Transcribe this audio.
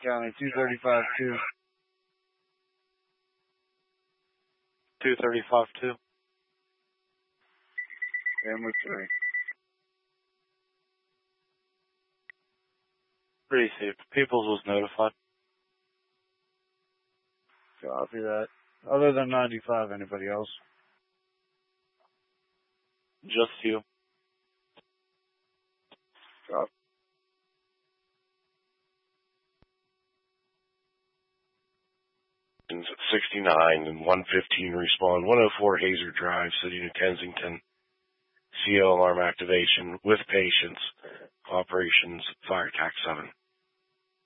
County 235-2. 235-2. Family 3. Pretty safe. Peoples was notified. Copy that. Other than 95, anybody else? Just you. Copy. At 69 and 115 respond. 104 Hazer Drive, City of Kensington. CO alarm activation with patients. Operations Fire Tac 7.